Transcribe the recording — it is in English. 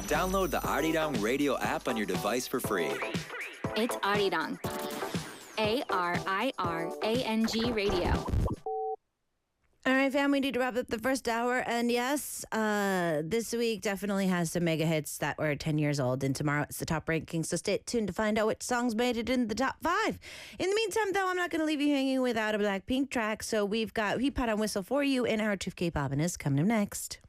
Download the Arirang Radio app on your device for free. It's Arirang. ARIRANG Radio. All right, fam, we need to wrap up the first hour. And yes, this week definitely has some mega hits that were 10 years old. And tomorrow it's the top ranking. So stay tuned to find out which songs made it in the top 5. In the meantime, though, I'm not going to leave you hanging without a Blackpink track. So we've got 휘파람 Whistle for you in our 2K Bobbin is coming up next.